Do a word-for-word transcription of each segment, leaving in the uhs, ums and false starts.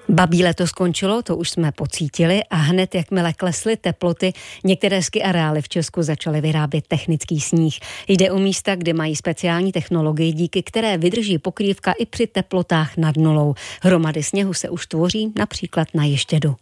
Babí léto skončilo, to už jsme pocítili a hned jakmile klesly teploty, některé ski areály v Česku začaly vyrábět technický sníh. Jde o místa, kde mají speciální technologii, díky které vydrží pokrývka i při teplotách nad nulou. Hromady sněhu se už tvoří například na Ještědu.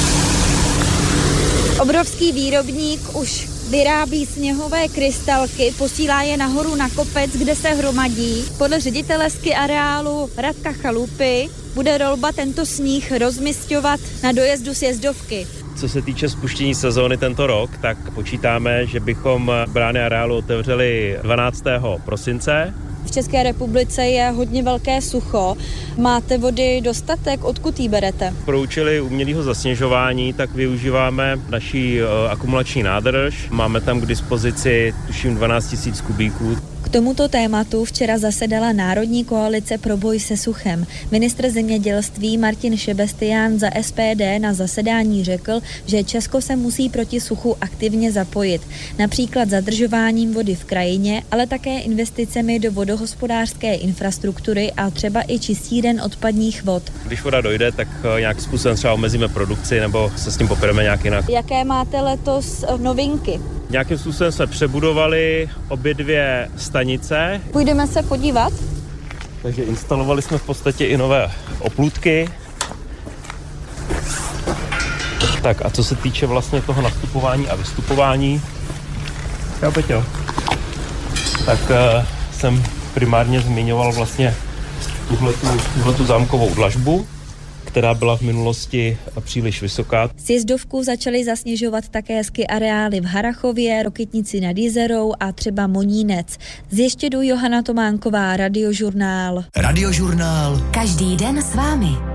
Obrovský výrobník už vyrábí sněhové krystalky, posílá je nahoru na kopec, kde se hromadí. Podle ředitele ski areálu Radka Chalupy bude rolba tento sníh rozmisťovat na dojezdu sjezdovky. Co se týče spuštění sezóny tento rok, tak počítáme, že bychom brány areálu otevřeli dvanáctého prosince. V České republice je hodně velké sucho. Máte vody dostatek? Odkud jí berete? Pro účely umělého zasněžování tak využíváme naší akumulační nádrž. Máme tam k dispozici tuším dvanáct tisíc kubíků. K tomuto tématu včera zasedala Národní koalice pro boj se suchem. Ministr zemědělství Martin Šebestián za S P D na zasedání řekl, že Česko se musí proti suchu aktivně zapojit. Například zadržováním vody v krajině, ale také investicemi do vodohospodářské infrastruktury a třeba i čistíren odpadních vod. Když voda dojde, tak nějakým způsobem třeba omezíme produkci nebo se s tím popereme nějak jinak. Jaké máte letos novinky? Nějakým způsobem jsme přebudovali obě dvě stanice. Půjdeme se podívat. Takže instalovali jsme v podstatě i nové oplůtky. Tak a co se týče vlastně toho nastupování a vystupování, jo, Peťo, tak uh, jsem primárně zmiňoval vlastně tuhletu, tuhletu zámkovou dlažbu, která byla v minulosti příliš vysoká. Sjezdovku začaly zasněžovat také ski areály v Harrachově, Rokytnici nad Jizerou a třeba Monínec. Z Ještědu Johana Tománková, Radiožurnál. Radiožurnál. Každý den s vámi.